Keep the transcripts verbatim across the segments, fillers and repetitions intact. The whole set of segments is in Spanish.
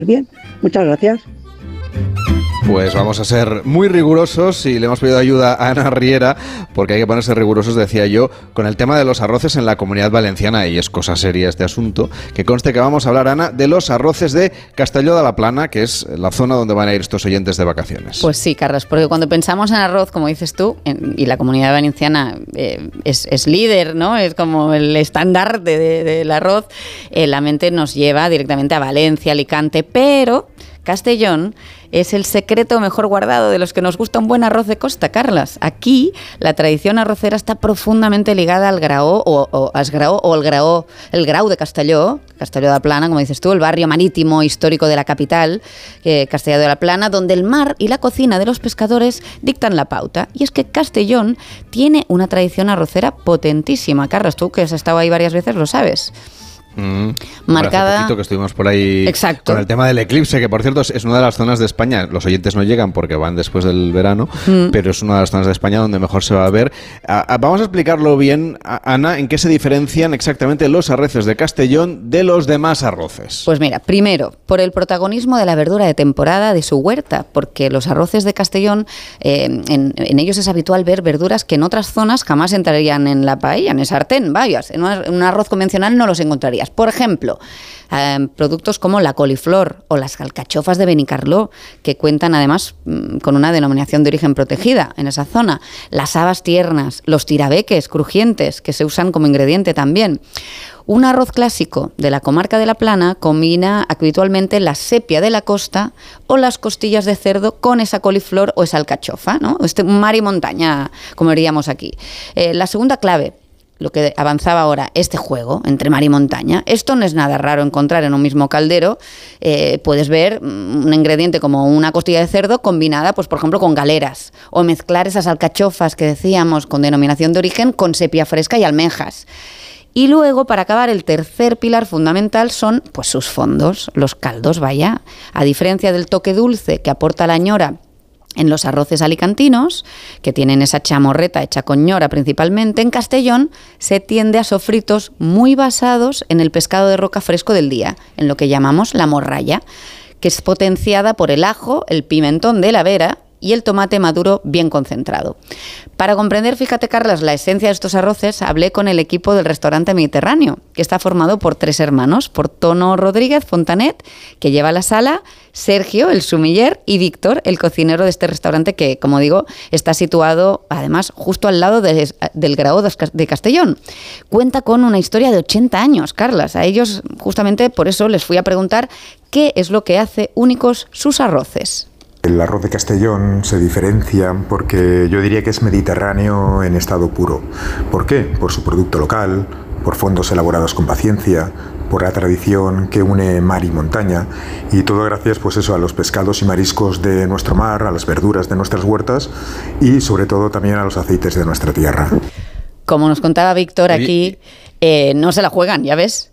Bien, muchas gracias. Pues vamos a ser muy rigurosos y le hemos pedido ayuda a Ana Riera porque hay que ponerse rigurosos, decía yo, con el tema de los arroces en la Comunidad Valenciana, y es cosa seria este asunto. Que conste que vamos a hablar, Ana, de los arroces de Castelló de la Plana, que es la zona donde van a ir estos oyentes de vacaciones. Pues sí, Carlos, porque cuando pensamos en arroz, como dices tú, en, y la Comunidad Valenciana eh, es, es líder, ¿no? Es como el estandarte de, de, del arroz, eh, la mente nos lleva directamente a Valencia, Alicante, pero Castellón es el secreto mejor guardado de los que nos gusta un buen arroz de costa, Carlas. Aquí la tradición arrocera está profundamente ligada al Graó o, o, al Graó, o el Graó, el Grau de Castelló, Castelló de la Plana, como dices tú, el barrio marítimo histórico de la capital, eh, Castelló de la Plana, donde el mar y la cocina de los pescadores dictan la pauta. Y es que Castellón tiene una tradición arrocera potentísima. Carlas, tú que has estado ahí varias veces lo sabes. Mm, marcada. Hace poquito que estuvimos por ahí. Exacto. Con el tema del eclipse, que por cierto es una de las zonas de España, los oyentes no llegan porque van después del verano, mm. pero es una de las zonas de España donde mejor se va a ver. A, a, vamos a explicarlo bien, a, Ana, en qué se diferencian exactamente los arroces de Castellón de los demás arroces. Pues mira, primero, por el protagonismo de la verdura de temporada de su huerta, porque los arroces de Castellón, eh, en, en ellos es habitual ver verduras que en otras zonas jamás entrarían en la paella, en el sartén, vayas, en un, en un arroz convencional no los encontrarías. Por ejemplo, eh, productos como la coliflor o las alcachofas de Benicarló, que cuentan además mmm, con una denominación de origen protegida en esa zona. Las habas tiernas, los tirabeques crujientes, que se usan como ingrediente también. Un arroz clásico de la comarca de La Plana combina habitualmente la sepia de la costa o las costillas de cerdo con esa coliflor o esa alcachofa, ¿no? Este mar y montaña, como diríamos aquí. Eh, la segunda clave, lo que avanzaba ahora, este juego entre mar y montaña. Esto no es nada raro encontrar en un mismo caldero. Eh, puedes ver un ingrediente como una costilla de cerdo combinada, pues por ejemplo, con galeras, o mezclar esas alcachofas que decíamos con denominación de origen con sepia fresca y almejas. Y luego, para acabar, el tercer pilar fundamental son pues sus fondos, los caldos, vaya. A diferencia del toque dulce que aporta la ñora en los arroces alicantinos, que tienen esa chamorreta hecha con ñora principalmente, en Castellón se tiende a sofritos muy basados en el pescado de roca fresco del día, en lo que llamamos la morralla, que es potenciada por el ajo, el pimentón de la vera y el tomate maduro bien concentrado. Para comprender, fíjate, Carlas, la esencia de estos arroces, hablé con el equipo del restaurante Mediterráneo, que está formado por tres hermanos, por Tono Rodríguez Fontanet, que lleva la sala, Sergio, el sumiller, y Víctor, el cocinero de este restaurante que, como digo, está situado, además, justo al lado de, del Graó de Castellón. Cuenta con una historia de ochenta años, Carlas. A ellos, justamente por eso, les fui a preguntar qué es lo que hace únicos sus arroces. El arroz de Castellón se diferencia porque yo diría que es mediterráneo en estado puro. ¿Por qué? Por su producto local, por fondos elaborados con paciencia, por la tradición que une mar y montaña, y todo gracias pues eso a los pescados y mariscos de nuestro mar, a las verduras de nuestras huertas y sobre todo también a los aceites de nuestra tierra. Como nos contaba Víctor aquí, eh, no se la juegan, ¿ya ves?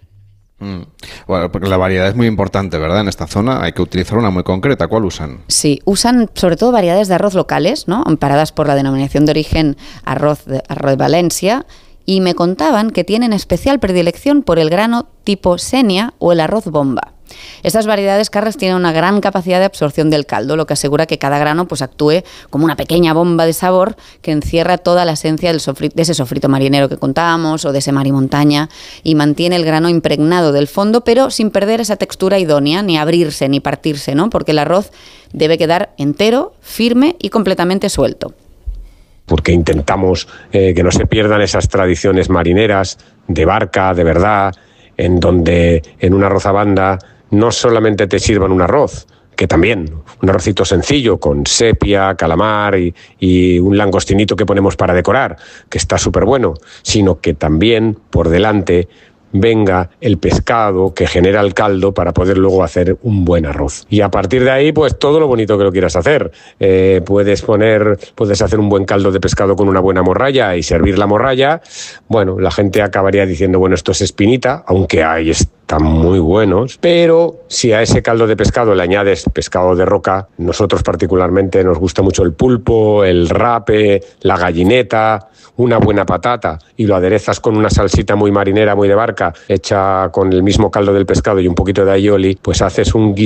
Mm. Bueno, porque la variedad es muy importante, ¿verdad? En esta zona hay que utilizar una muy concreta. ¿Cuál usan? Sí, usan sobre todo variedades de arroz locales, ¿no? Amparadas por la denominación de origen arroz de, arroz de Valencia, y me contaban que tienen especial predilección por el grano tipo senia o el arroz bomba. Estas variedades, Carras, tienen una gran capacidad de absorción del caldo, lo que asegura que cada grano pues actúe como una pequeña bomba de sabor que encierra toda la esencia del sofrito, de ese sofrito marinero que contábamos o de ese mar y montaña, y mantiene el grano impregnado del fondo, pero sin perder esa textura idónea, ni abrirse ni partirse, ¿no? Porque el arroz debe quedar entero, firme y completamente suelto. Porque intentamos eh, que no se pierdan esas tradiciones marineras, de barca, de verdad, en donde en una arrozabanda no solamente te sirvan un arroz, que también, un arrocito sencillo con sepia, calamar y, y un langostinito que ponemos para decorar, que está súper bueno, sino que también por delante venga el pescado que genera el caldo para poder luego hacer un buen arroz. Y a partir de ahí, pues todo lo bonito que lo quieras hacer. Eh, puedes poner, puedes hacer un buen caldo de pescado con una buena morralla y servir la morralla. Bueno, la gente acabaría diciendo, bueno, esto es espinita, aunque hay están muy buenos, pero si a ese caldo de pescado le añades pescado de roca, nosotros particularmente nos gusta mucho el pulpo, el rape, la gallineta, una buena patata, y lo aderezas con una salsita muy marinera, muy de barca, hecha con el mismo caldo del pescado y un poquito de aioli, pues haces un guiso